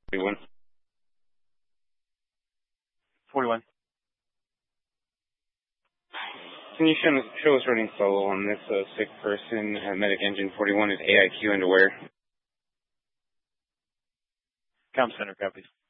41. 41. Can you show us running solo on this sick person, medic engine 41 is AIQ and where? Comm center, copies.